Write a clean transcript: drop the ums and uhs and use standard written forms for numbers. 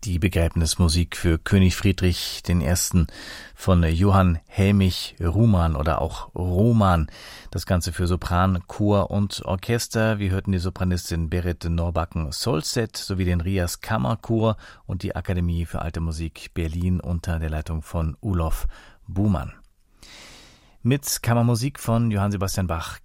Die Begräbnismusik für König Friedrich I. von Johann Helmich Ruhmann oder auch Roman. Das Ganze für Sopran, Chor und Orchester. Wir hörten die Sopranistin Berit Norbacken-Solstedt sowie den Rias Kammerchor und die Akademie für Alte Musik Berlin unter der Leitung von Ulof Buhmann. Mit Kammermusik von Johann Sebastian Bach